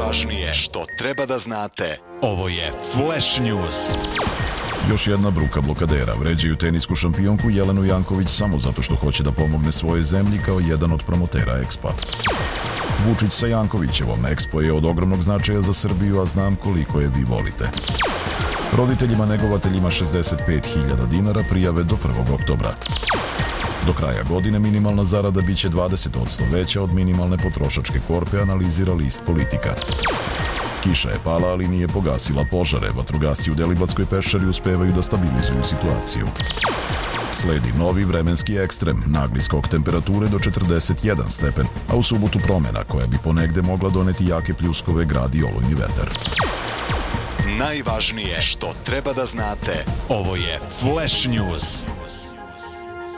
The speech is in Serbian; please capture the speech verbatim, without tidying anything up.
Najvažnije što treba da znate. Ovo je Flash News. Još jedna bruka blokadera. Vređaju tenisku šampionku Jelenu Janković samo zato što hoće da pomogne svojoj zemlji kao jedan od promotera Expa. Vučić sa Jankovićevom. Expo je od ogromnog značaja za Srbiju, a znam koliko je vi volite. Roditeljima negovateljima šezdeset pet hiljada dinara prijave do prvog oktobra. Do kraja godine minimalna zarada biće dvadeset posto veća od minimalne potrošačke korpe, analizira list Politika. Kiša je pala, ali nije pogasila požare. Vatrogasci u Deliblatskoj peščari uspevaju da stabilizuju situaciju. Sledi novi vremenski ekstrem, nagli skok temperature do četrdeset jedan stepen, a u subotu promena koja bi ponegde mogla doneti jake pljuskove, grad i olujni vetar. Najvažnije što treba da znate. Ovo je Flash News.